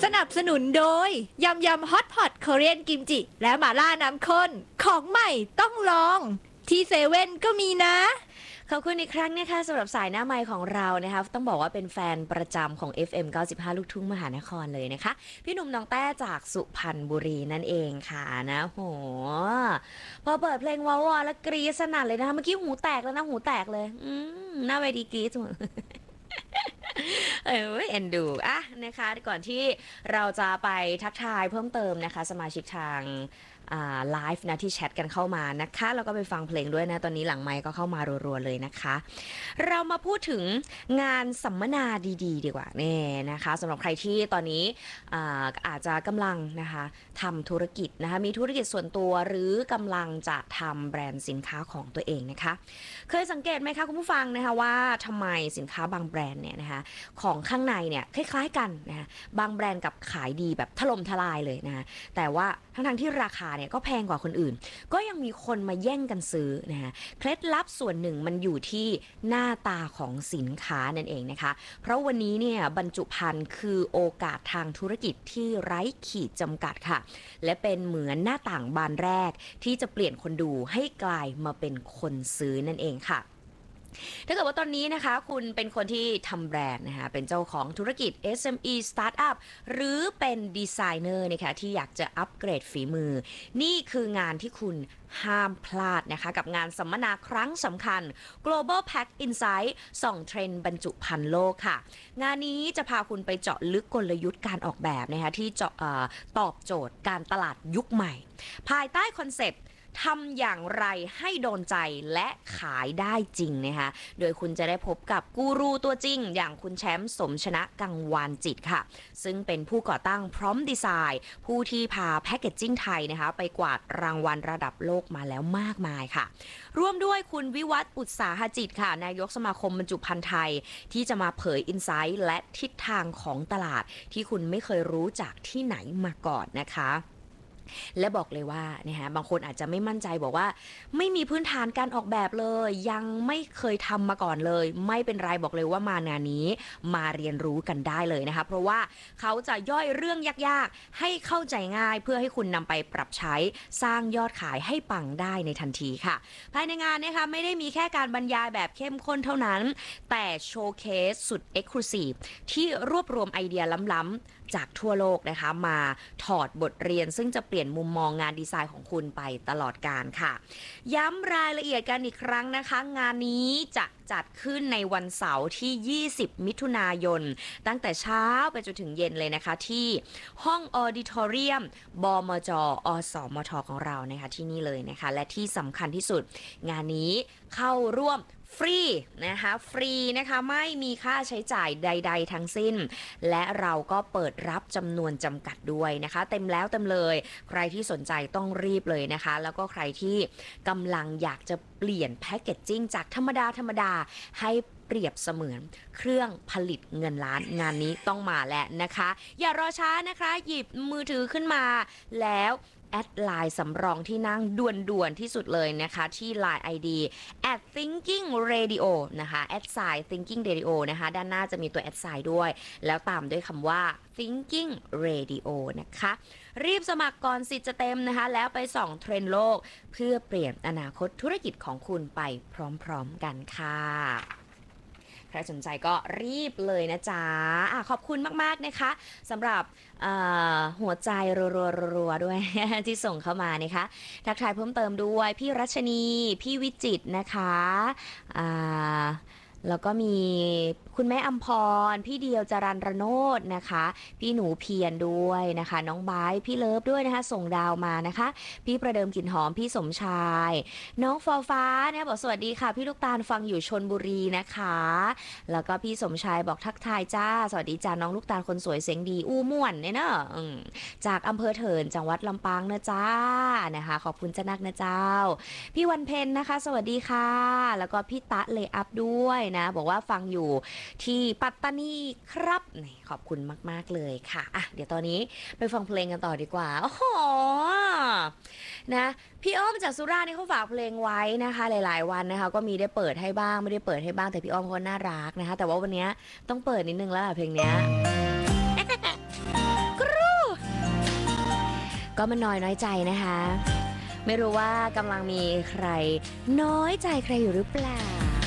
สนับสนุนโดยยำฮอตพอตคอเรียนกิมจิและหม่าล่าน้ำข้นของใหม่ต้องลองที่เซเว่นก็มีนะขอบคุณอีกครั้งนะคะสำหรับสายหน้าไมค์ของเรานะคะต้องบอกว่าเป็นแฟนประจำของ FM 95 ลูกทุ่งมหานครเลยนะคะพี่หนุ่มน้องแต้จากสุพรรณบุรีนั่นเองค่ะนะโหพอเปิดเพลงวาวๆแล้วกรี๊ดสนั่นเลยนะคะเมื่อกี้หูแตกแล้วนะหูแตกเลยหน้าเวทีกรี๊ดเอ็นดูอ่ะนะคะก่อนที่เราจะไปทักทายเพิ่มเติมนะคะสมาชิกทางไลฟ์นะที่แชทกันเข้ามานะคะแล้วก็ไปฟังเพลงด้วยนะตอนนี้หลังไมค์ก็เข้ามารัวๆเลยนะคะเรามาพูดถึงงานสัมมนาดีๆดีกว่าเนี่ยนะคะสำหรับใครที่ตอนนี้อาจจะกำลังนะคะทำธุรกิจนะคะมีธุรกิจส่วนตัวหรือกำลังจะทำแบรนด์สินค้าของตัวเองนะคะเคยสังเกตไหมคะคุณผู้ฟังนะคะว่าทำไมสินค้าบางแบรนด์เนี่ยนะคะของข้างในเนี่ยคล้ายๆกันนะคะบางแบรนด์กับขายดีแบบถล่มทลายเลยนะคะแต่ว่าทั้งที่ราคาเนี่ยก็แพงกว่าคนอื่นก็ยังมีคนมาแย่งกันซื้อนะคะเคล็ดลับส่วนหนึ่งมันอยู่ที่หน้าตาของสินค้านั่นเองนะคะเพราะวันนี้เนี่ยบรรจุภัณฑ์คือโอกาสทางธุรกิจที่ไร้ขีดจำกัดค่ะและเป็นเหมือนหน้าต่างบานแรกที่จะเปลี่ยนคนดูให้กลายมาเป็นคนซื้อนั่นเองค่ะถ้าเกิดว่าตอนนี้นะคะคุณเป็นคนที่ทำแบรนด์นะคะเป็นเจ้าของธุรกิจ SME Startup หรือเป็นดีไซเนอร์นะคะที่อยากจะอัปเกรดฝีมือนี่คืองานที่คุณห้ามพลาดนะคะกับงานสัมมนาครั้งสำคัญ Global Pack Insight ส่องเทรนด์บรรจุภัณฑ์โลกค่ะงานนี้จะพาคุณไปเจาะลึกกลยุทธ์การออกแบบนะคะที่ตอบโจทย์การตลาดยุคใหม่ภายใต้คอนเซ็ปต์ทำอย่างไรให้โดนใจและขายได้จริงนะคะโดยคุณจะได้พบกับกูรูตัวจริงอย่างคุณแชมป์สมชนะกังวานจิตค่ะซึ่งเป็นผู้ก่อตั้งพร้อมดีไซน์ผู้ที่พาแพคเกจจิ้งไทยนะคะไปกวาดรางวัลระดับโลกมาแล้วมากมายค่ะร่วมด้วยคุณวิวัฒน์อุตสาหจิตค่ะนายกสมาคมบรรจุภัณฑ์ไทยที่จะมาเผยอินไซต์และทิศทางของตลาดที่คุณไม่เคยรู้จากที่ไหนมาก่อนนะคะและบอกเลยว่านะคะบางคนอาจจะไม่มั่นใจบอกว่าไม่มีพื้นฐานการออกแบบเลยยังไม่เคยทำมาก่อนเลยไม่เป็นไรบอกเลยว่ามางานนี้มาเรียนรู้กันได้เลยนะคะเพราะว่าเขาจะย่อยเรื่องยากๆให้เข้าใจง่ายเพื่อให้คุณนำไปปรับใช้สร้างยอดขายให้ปังได้ในทันทีค่ะภายในงานนะคะไม่ได้มีแค่การบรรยายแบบเข้มข้นเท่านั้นแต่โชว์เคสสุดเอ็กซ์คลูซีฟที่รวบรวมไอเดียล้ำๆจากทั่วโลกนะคะมาถอดบทเรียนซึ่งจะเปลี่ยนมุมมองงานดีไซน์ของคุณไปตลอดกาลค่ะย้ำรายละเอียดกันอีกครั้งนะคะงานนี้จะจัดขึ้นในวันเสาร์ที่20มิถุนายนตั้งแต่เช้าไปจนถึงเย็นเลยนะคะที่ห้องออดิทอเรียมบมจอสมทของเรานะคะที่นี่เลยนะคะและที่สำคัญที่สุดงานนี้เข้าร่วมฟรีนะคะฟรีนะคะไม่มีค่าใช้จ่ายใดๆทั้งสิ้นและเราก็เปิดรับจำนวนจำกัดด้วยนะคะเต็มแล้วเต็มเลยใครที่สนใจต้องรีบเลยนะคะแล้วก็ใครที่กำลังอยากจะเปลี่ยนแพคเกจจิ้งจากธรรมดาให้เปรียบเสมือนเครื่องผลิตเงินล้านงานนี้ต้องมาแล้วนะคะอย่ารอช้านะคะหยิบมือถือขึ้นมาแล้วแอดไลน์สำรองที่นั่งด่วนๆที่สุดเลยนะคะที่ Line ID @thinkingradio นะคะ@thinkingradio นะคะด้านหน้าจะมีตัวแอดไซน์ด้วยแล้วตามด้วยคำว่า thinking radio นะคะรีบสมัครก่อนสิทธิ์จะเต็มนะคะแล้วไปส่องเทรนด์โลกเพื่อเปลี่ยนอนาคตธุรกิจของคุณไปพร้อมๆกันค่ะใครสนใจก็รีบเลยนะจ๊ะขอบคุณมากๆนะคะสำหรับหัวใจรัวๆด้วยที่ส่งเข้ามานะคะทักทายเพิ่มเติมด้วยพี่รัชนีพี่วิจิตรนะคะแล้วก็มีคุณแม่อัมพรพี่เดียวจรัญรโนจนะคะพี่หนูเพียรด้วยนะคะน้องบายพี่เลิฟด้วยนะคะส่งดาวมานะคะพี่ประเดิมกลิ่นหอมพี่สมชายน้องฟ้าเนี่ยบอกสวัสดีค่ะพี่ลูกตาลฟังอยู่ชลบุรีนะคะแล้วก็พี่สมชายบอกทักทายจ้าสวัสดีจ้าน้องลูกตาลคนสวยเสียงดีอู้ม่วนเนี่ยเนอะจากอำเภอเถินจังหวัดลำปางนะจ้านะคะขอบคุณเจ้านักนะเจ้าพี่วันเพ็ญนะคะสวัสดีค่ะแล้วก็พี่ตะเลอัพด้วยนะบอกว่าฟังอยู่ที่ปัตตานีครับนี่ขอบคุณมากๆเลยค่ะเดี๋ยวตอนนี้ไปฟังเพลงกันต่อดีกว่าโอ้โหนะพี่อ้อมจากสุราษฎร์นี่เขาฝากเพลงไว้นะคะหลายๆวันนะคะก็มีได้เปิดให้บ้างไม่ได้เปิดให้บ้างแต่พี่อ้อมเขาน่ารักนะคะแต่ว่าวันนี้ต้องเปิดนิดนึงแล้วเพลงเนี้ยก็ก็มันน้อยใจนะคะ ไม่รู้ว่ากำลังมีใครน้อยใจใครอยู่หรือเปล่า